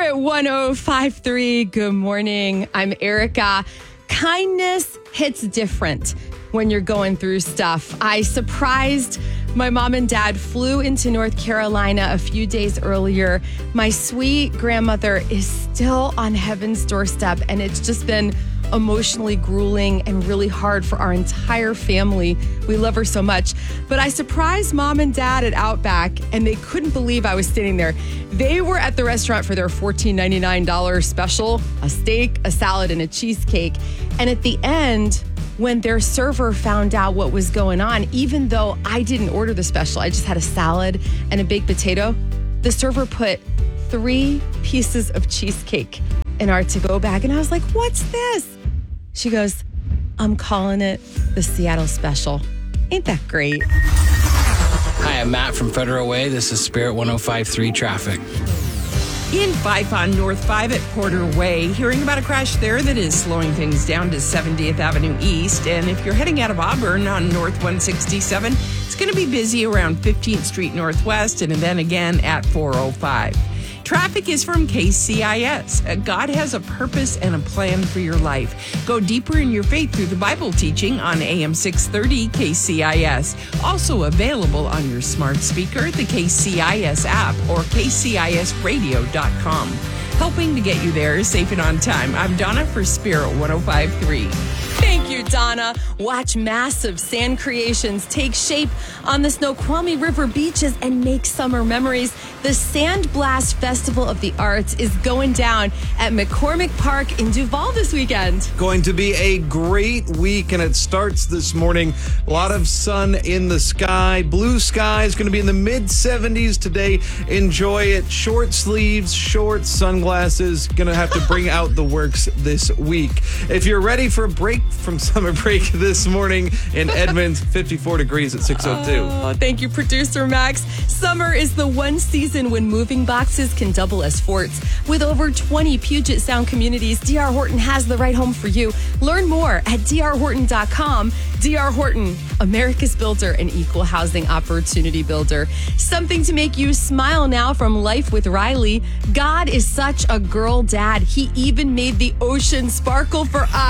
Spirit 105.3. Good morning. I'm Erica. Kindness hits different when you're going through stuff. I surprised my mom and dad, flew into North Carolina a few days earlier. My sweet grandmother is still on heaven's doorstep, and it's just been emotionally grueling and really hard for our entire family. We love her so much. But I surprised mom and dad at Outback, and they couldn't believe I was standing there. They were at the restaurant for their $14.99 special, a steak, a salad, and a cheesecake. And at the end, when their server found out what was going on, even though I didn't order the special, I just had a salad and a baked potato, the server put 3 pieces of cheesecake in our to-go bag. And I was like, what's this? She goes, I'm calling it the Seattle Special. Ain't that great? Hi, I'm Matt from Federal Way. This is Spirit 105.3 traffic. In Fife on North 5 at Porter Way, hearing about a crash there that is slowing things down to 70th Avenue East. And if you're heading out of Auburn on North 167, it's going to be busy around 15th Street Northwest and then again at 405. Traffic is from KCIS. God has a purpose and a plan for your life. Go deeper in your faith through the Bible teaching on AM 630 KCIS. Also available on your smart speaker, the KCIS app, or kcisradio.com. Helping to get you there safe and on time. I'm Donna for Spirit 105.3. Thank you, Donna. Watch massive sand creations take shape on the Snoqualmie River beaches and make summer memories. The Sand Blast Festival of the Arts is going down at McCormick Park in Duval this weekend. Going to be a great week, and it starts this morning. A lot of sun in the sky. Blue sky is going to be in the mid-70s today. Enjoy it. Short sleeves, shorts, sunglasses. Going to have to bring out the works this week. If you're ready for a break from summer break this morning in Edmonds, 54 degrees at 6:02. Oh, thank you, producer Max. Summer is the one season when moving boxes can double as forts. With over 20 Puget Sound communities, D.R. Horton has the right home for you. Learn more at drhorton.com. D.R. Horton, America's builder and equal housing opportunity builder. Something to make you smile now from Life with Riley. God is such a girl dad. He even made the ocean sparkle for us.